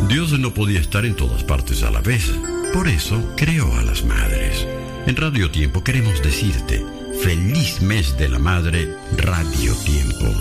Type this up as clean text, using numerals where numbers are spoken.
Dios no podía estar en todas partes a la vez. Por eso creó a las madres. En Radio Tiempo queremos decirte, feliz mes de la madre, Radio Tiempo.